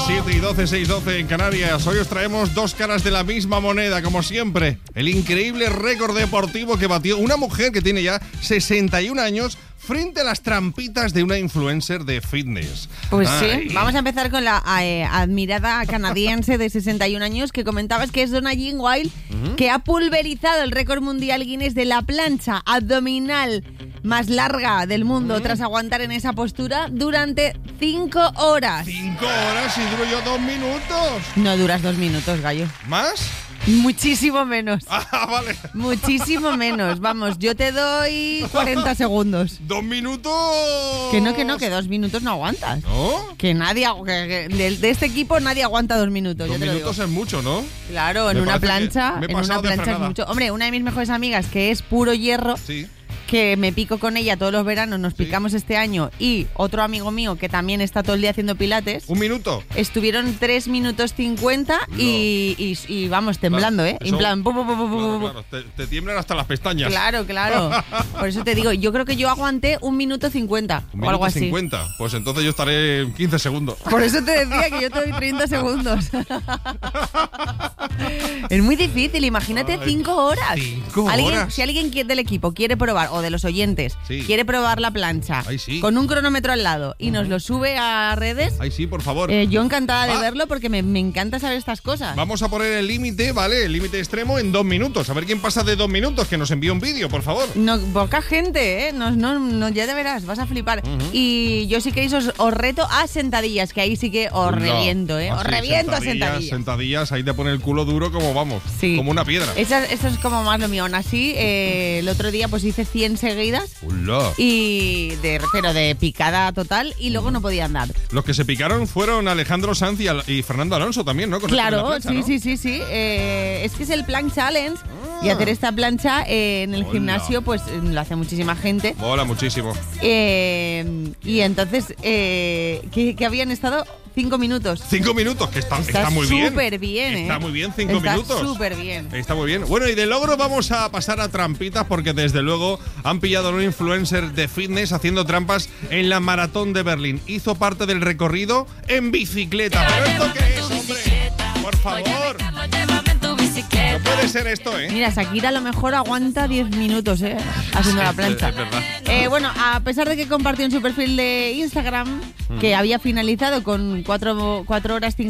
7:12, 6:12 en Canarias. Hoy os traemos dos caras de la misma moneda, como siempre. El increíble récord deportivo que batió una mujer que tiene ya 61 años frente a las trampitas de una influencer de fitness. Pues sí, vamos a empezar con la admirada canadiense de 61 años que comentabas que es Donna Jean Wild, que ha pulverizado el récord mundial Guinness de la plancha abdominal más larga del mundo tras aguantar en esa postura durante 5 horas. 5 horas y duro yo 2 minutos. No duras 2 minutos, gallo. ¿Más? Muchísimo menos. Ah, vale. Muchísimo menos. Vamos, yo te doy 40 segundos. 2 minutos. Que 2 minutos no aguantas. ¿No? Que nadie, de este equipo nadie aguanta 2 minutos. 2 minutos es mucho, ¿no? Claro, en una plancha es mucho. Hombre, una de mis mejores amigas, que es puro hierro, sí, que me pico con ella todos los veranos, nos picamos este año, y otro amigo mío que también está todo el día haciendo pilates. 1 minuto. Estuvieron 3 minutos 50 y vamos, temblando, claro, En plan... Claro, te tiemblan hasta las pestañas. Claro. Por eso te digo, yo creo que yo aguanté 1 minuto 50 o algo así. 50. Pues entonces yo estaré en 15 segundos. Por eso te decía que yo te doy 30 segundos. Es muy difícil, imagínate 5 horas. 5 horas. Si alguien del equipo quiere probar, o de los oyentes, quiere probar la plancha con un cronómetro al lado y nos lo sube a redes, ay, sí, por favor. Yo encantada de verlo porque me encanta saber estas cosas. Vamos a poner el límite, ¿vale? El límite extremo en 2 minutos. A ver quién pasa de 2 minutos, que nos envíe un vídeo, por favor. No, poca gente, ¿eh? No, ya de verás, vas a flipar. Y yo, si queréis, os reto a sentadillas, que ahí sí que os reviento, ¿eh? Os reviento a sentadillas. Sentadillas, ahí te pone el culo duro como vamos, como una piedra. Eso es como más lo mío. Aún así, el otro día pues hice 100 seguidas. ¡Hola! Pero de picada total, y luego no podía andar. Los que se picaron fueron Alejandro Sanz y Fernando Alonso también, ¿no? Claro, plancha, ¿no? sí. Es que es el Plank Challenge. Y hacer esta plancha en el gimnasio, pues lo hace muchísima gente. Mola muchísimo. Y entonces, que habían estado 5 minutos. 5 minutos, que está muy bien. Está súper bien, Está muy bien, 5 minutos. Está súper bien. Está muy bien. Bueno, y de logro vamos a pasar a trampitas, porque desde luego han pillado a un influencer de fitness haciendo trampas en la maratón de Berlín. Hizo parte del recorrido en bicicleta. ¿Pero esto qué es, hombre? Por favor. No puede ser esto, ¿eh? Mira, Shakira a lo mejor aguanta 10 minutos, haciendo la plancha. Es verdad. Bueno, a pesar de que compartió en su perfil de Instagram que había finalizado con 4 horas 50